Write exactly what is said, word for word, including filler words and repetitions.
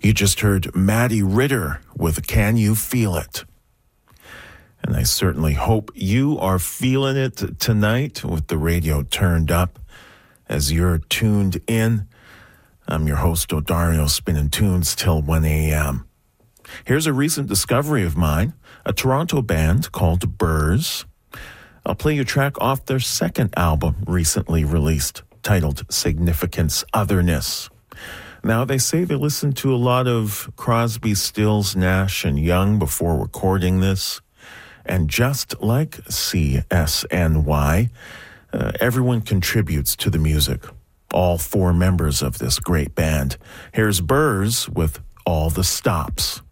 You just heard Maddie Ritter with Can You Feel It? And I certainly hope you are feeling it tonight with the radio turned up as you're tuned in. I'm your host, Odario, spinning tunes till one a.m. Here's a recent discovery of mine, a Toronto band called Burrs. I'll play you a track off their second album recently released, titled Significance Otherness. Now, they say they listened to a lot of Crosby, Stills, Nash, and Young before recording this. And just like C S N Y, uh, everyone contributes to the music. All four members of this great band. Here's Burrs with All the Stops.